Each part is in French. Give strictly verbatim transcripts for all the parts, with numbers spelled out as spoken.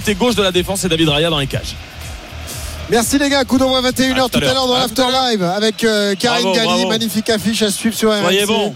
côté gauche de la défense et David Raya dans les cages. Merci les gars, coup d'envoi vingt et une heures à tout à l'heure dans l'After Live avec euh, Karine Galli, magnifique affiche à suivre sur R M C. Soyez bon.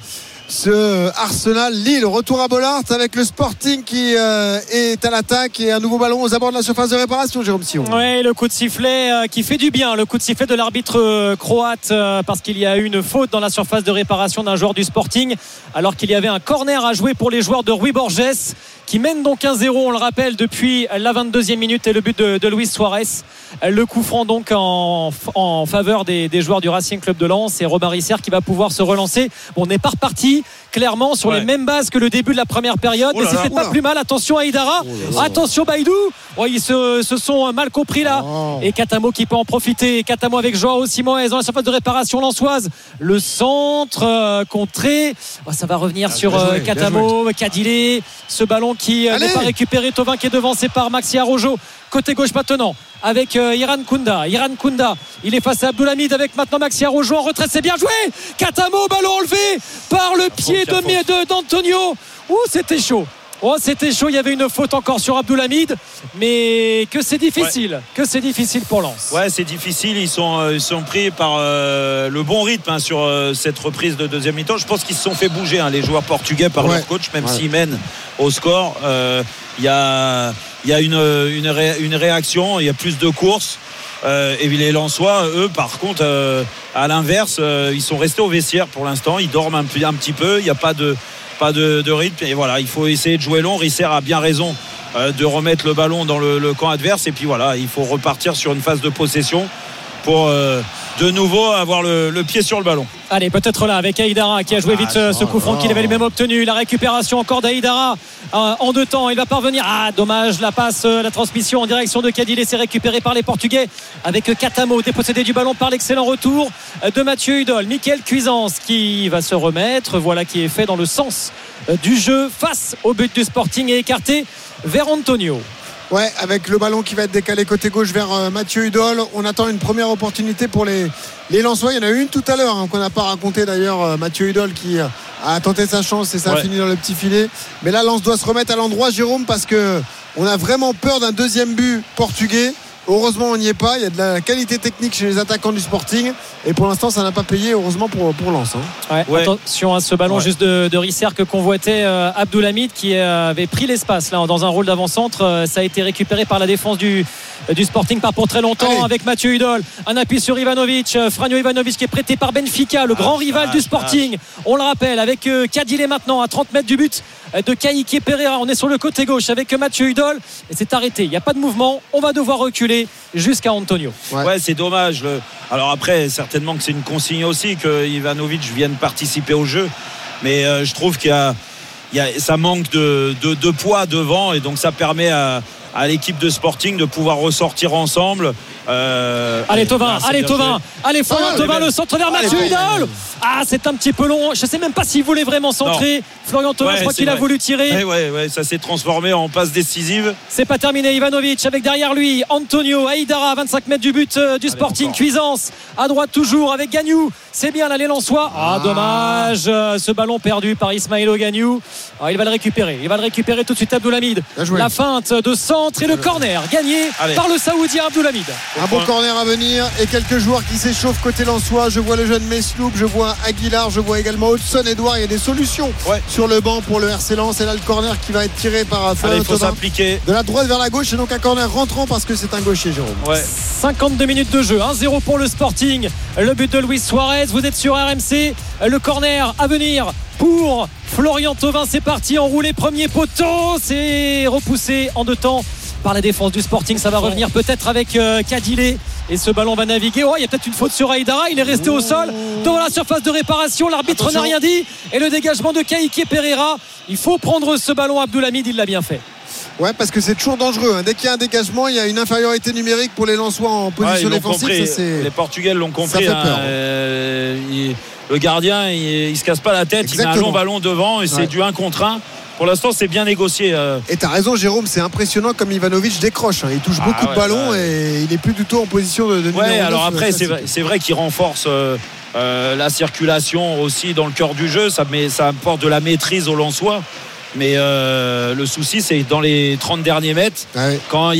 Ce Arsenal Lille, retour à Bollaert avec le Sporting qui euh, est à l'attaque et un nouveau ballon aux abords de la surface de réparation, Jérôme Sillon. Oui, le coup de sifflet euh, qui fait du bien, le coup de sifflet de l'arbitre euh, croate euh, parce qu'il y a eu une faute dans la surface de réparation d'un joueur du Sporting alors qu'il y avait un corner à jouer pour les joueurs de Rui Borges qui mène donc un zéro, on le rappelle, depuis la vingt-deuxième minute et le but de, de Luis Suarez. Le coup franc donc en, en faveur des, des joueurs du Racing Club de Lens et Robin Risser qui va pouvoir se relancer. Bon, on n'est pas reparti clairement sur ouais. les mêmes bases que le début de la première période, mais c'était pas plus mal. Attention à Aïdara, attention Baïdou. Ouais, ils se, se sont mal compris là. Oh. Et Katamo qui peut en profiter. Katamo avec Joao Simoes dans la surface de réparation lensoise. Le centre euh, contré. Oh, ça va revenir ah, sur euh, Katamo, Kadile. Ce ballon qui euh, n'est pas récupéré. Thauvin qui est devancé par Maxi Arrojo. Côté gauche maintenant avec euh, Iran Kounda. Iran Kounda, il est face à Abdoulhamid avec maintenant Maxi Arrojo en retraite. C'est bien joué. Katamo, ballon enlevé par le pied de, de, d'Antonio. Ouh, c'était chaud. Oh, c'était chaud, il y avait une faute encore sur Abdoulhamid, mais que c'est difficile, ouais. que c'est difficile pour Lens. Ouais, c'est difficile, ils sont, euh, ils sont pris par euh, le bon rythme hein, sur euh, cette reprise de deuxième mi-temps. Je pense qu'ils se sont fait bouger, hein, les joueurs portugais par ouais. leur coach, même ouais. s'ils mènent au score. Il euh, y a, y a une, une, ré, une réaction, il y a plus de courses. Euh, et les Lensois, eux, par contre, euh, à l'inverse, euh, ils sont restés au vestiaire pour l'instant, ils dorment un, un petit peu, il n'y a pas de... pas de, de rythme et voilà, il faut essayer de jouer long. Risser a bien raison euh, de remettre le ballon dans le, le camp adverse et puis voilà, il faut repartir sur une phase de possession pour euh, de nouveau avoir le, le pied sur le ballon. Allez, peut-être là avec Aïdara qui a joué vite ah, ce coup franc qu'il avait lui-même obtenu. La récupération encore d'Aïdara euh, en deux temps, il va parvenir. Ah, dommage, la passe, euh, la transmission en direction de Kadile, c'est récupéré par les Portugais avec Katamo, dépossédé du ballon par l'excellent retour de Mathieu Hudol. Mickaël Cuisance qui va se remettre, voilà qui est fait dans le sens euh, du jeu face au but du Sporting et écarté vers Antonio. Ouais, avec le ballon qui va être décalé côté gauche vers euh, Mathieu Hudol. On attend une première opportunité pour les, les Lensois. Il y en a eu une tout à l'heure hein, qu'on n'a pas raconté d'ailleurs. Euh, Mathieu Hudol qui euh, a tenté sa chance et ça ouais. a fini dans le petit filet. Mais là, Lens doit se remettre à l'endroit, Jérôme, parce que on a vraiment peur d'un deuxième but portugais. Heureusement, on n'y est pas. Il y a de la qualité technique chez les attaquants du Sporting. Et pour l'instant, ça n'a pas payé, heureusement, pour, pour Lens. Hein. Ouais, ouais. Attention à ce ballon ouais. juste de, de Risser que convoitait euh, Abdoulhamid qui euh, avait pris l'espace là, dans un rôle d'avant-centre. Euh, ça a été récupéré par la défense du, euh, du Sporting, pas pour très longtemps. Allez. Avec Mathieu Hudol. Un appui sur Ivanovic. Euh, Franjo Ivanovic qui est prêté par Benfica, le ah, grand rival ah, du Sporting. Ah. On le rappelle, avec euh, Kadile maintenant à trente mètres du but euh, de Kaique Pereira. On est sur le côté gauche avec euh, Mathieu Hudol. Et c'est arrêté. Il n'y a pas de mouvement. On va devoir reculer jusqu'à Antonio. Ouais, ouais c'est dommage. Le... Alors après, certainement que c'est une consigne aussi que Ivanovic vienne participer au jeu. Mais euh, je trouve qu'il y a, il y a, ça manque de, de, de poids devant et donc ça permet à, à l'équipe de Sporting de pouvoir ressortir ensemble. Euh, allez Thauvin, allez Thauvin, allez Florian Thauvin, le centre vers Mathieu Hudol. Ah, c'est un petit peu long. Je ne sais même pas s'il voulait vraiment centrer. Non. Florian Thauvin, ouais, je crois qu'il vrai. a voulu tirer. Ouais, ouais, ouais, ça s'est transformé en passe décisive. C'est pas terminé. Ivanovic avec derrière lui Antonio, Aïdara, vingt-cinq mètres du but euh, du allez, Sporting. Encore. Cuisance à droite toujours avec Gagnou. C'est bien là les Lensois. Ah, ah dommage. Euh, ce ballon perdu par Ismaïlo Gagnou. Ah, il va le récupérer. Il va le récupérer tout de suite Abdoulhamid. La feinte de centre et le corner gagné allez. par le Saoudien Abdoulhamid. Un bon corner à venir et quelques joueurs qui s'échauffent côté Lensois. Je vois le jeune Mesloub, je vois Aguilar, je vois également Hudson Edouard. Il y a des solutions ouais. sur le banc pour le R C Lens. Et là le corner qui va être tiré par Florian Thauvin de la droite vers la gauche et donc un corner rentrant parce que c'est un gaucher, Jérôme. Ouais. cinquante-deux minutes de jeu, un zéro pour le Sporting. Le but de Luis Suarez. Vous êtes sur R M C. Le corner à venir pour Florian Thauvin. C'est parti, enroulé, premier poteau. C'est repoussé en deux temps par la défense du Sporting. Ça va revenir peut-être avec euh, Kadile et ce ballon va naviguer. Oh, il y a peut-être une faute sur Aïdara. Il est resté au sol dans la surface de réparation. L'arbitre Attention. n'a rien dit et le dégagement de Kaique Pereira. Il faut prendre ce ballon. Abdoulhamid, il l'a bien fait. Ouais, parce que c'est toujours dangereux. Hein. Dès qu'il y a un dégagement, il y a une infériorité numérique pour les Lensois en position ouais, défensive. Ça, c'est... Les Portugais l'ont compris. Ça fait peur. Hein. Euh, il... Le gardien, il, il se casse pas la tête. Exactement. Il met un long ballon devant et c'est ouais. du un contre un. Pour l'instant, c'est bien négocié. Euh... Et tu as raison, Jérôme, c'est impressionnant comme Ivanovic décroche. Hein. Il touche ah, beaucoup ouais, de ballons ouais. et il est plus du tout en position de, de numéro ouais, alors neuf, après, c'est vrai, c'est vrai qu'il renforce euh, euh, la circulation aussi dans le cœur du jeu. Ça, met, ça apporte de la maîtrise aux Lensois. Mais euh, le souci, c'est dans les trente derniers mètres, ah ouais. quand